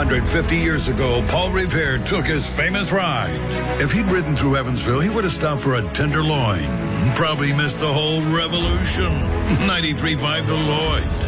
150 years ago, Paul Revere took his famous ride. If he'd ridden through Evansville, he would have stopped for a tenderloin. Probably missed the whole revolution. 93.5 The Lloyd.